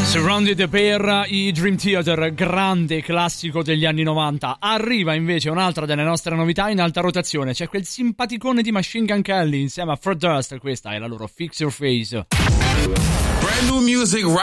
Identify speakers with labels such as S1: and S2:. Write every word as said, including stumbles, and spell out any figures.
S1: Surrounded per i Dream Theater, grande classico degli anni novanta. Arriva invece un'altra delle nostre novità in alta rotazione, c'è quel simpaticone di Machine Gun Kelly insieme a Fred Durst, questa è la loro Fix Your Face.
S2: Brand new music right